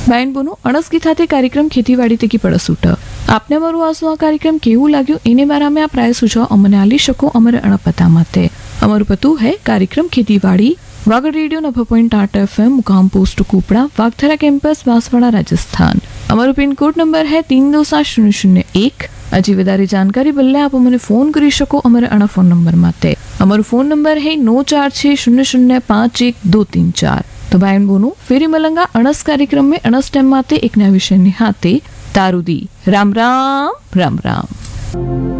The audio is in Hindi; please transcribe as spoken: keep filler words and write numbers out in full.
બાયન બોનું અણસકી ખાતે કાર્યક્રમ ખેતીવાડી તેકી પડસૂટ આપને અમારું આસુ આ કાર્યક્રમ કેવું લાગ્યું એને બારા में आप राय सुझाव अमने आली शको अमरे अणपता माते अमर पतु है कार्यक्रम खेतीवाड़ी वागड़ रेडियो नब्बे पॉइंट आठ एफएम मुकाम पोस्ट कुपड़ा वागथरा कैंपस बांसवाड़ा राजस्थान। अमर पिन कोड नंबर है तीन दो सात शून्य शून्य एक। हजी वधारे जानकारी बदले आप अमने फोन करी शको अमरे अणा फोन नंबर माते अमर फोन नंबर है नौ चार छह शून्य शून्य पांच एक दो तीन चार। तो बायन बोनु फेरी मलंगा अणस कार्यक्रम में अणस टेम माते एक नया विषय निहाते तारुदी राम राम राम राम।